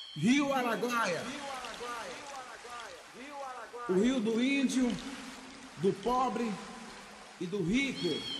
Rio Araguaia, o rio do índio, do pobre e do rico.